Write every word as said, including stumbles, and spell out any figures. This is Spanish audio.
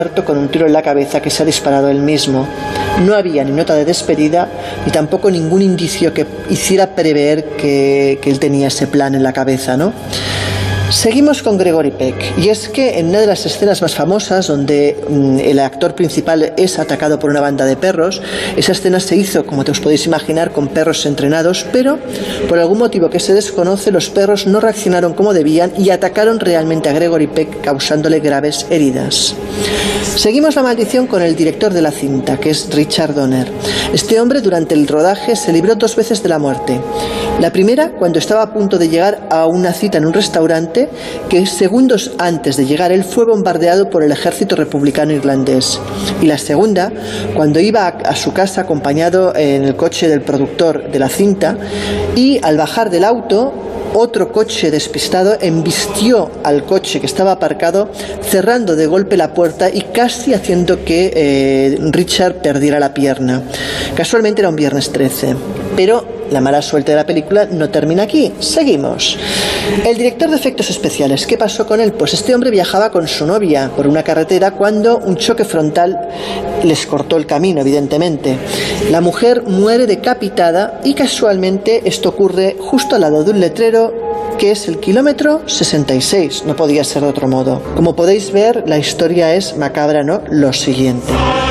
con un tiro en la cabeza que se ha disparado él mismo. No había ni nota de despedida ni tampoco ningún indicio que hiciera prever que, que él tenía ese plan en la cabeza, ¿no? Seguimos con Gregory Peck, y es que en una de las escenas más famosas donde mmm, el actor principal es atacado por una banda de perros, esa escena se hizo, como te os podéis imaginar, con perros entrenados, pero por algún motivo que se desconoce, los perros no reaccionaron como debían y atacaron realmente a Gregory Peck, causándole graves heridas. Seguimos la maldición con el director de la cinta, que es Richard Donner. Este hombre durante el rodaje se libró dos veces de la muerte. La primera, cuando estaba a punto de llegar a una cita en un restaurante, que segundos antes de llegar él fue bombardeado por el ejército republicano irlandés. Y la segunda, cuando iba a, a su casa acompañado en el coche del productor de la cinta, y al bajar del auto, otro coche despistado embistió al coche que estaba aparcado, cerrando de golpe la puerta y casi haciendo que eh, Richard perdiera la pierna. Casualmente era un viernes trece, pero la mala suerte de la película no termina aquí. Seguimos. El director de efectos especiales, ¿qué pasó con él? Pues este hombre viajaba con su novia por una carretera cuando un choque frontal les cortó el camino, evidentemente. La mujer muere decapitada y casualmente esto ocurre justo al lado de un letrero que es el kilómetro sesenta y seis. No podía ser de otro modo. Como podéis ver, la historia es macabra, ¿no? Lo siguiente.